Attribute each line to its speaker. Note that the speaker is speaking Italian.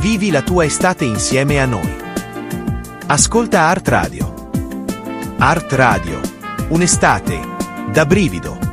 Speaker 1: Vivi la tua estate insieme a noi. Ascolta Art Radio. Art Radio. Un'estate da brivido.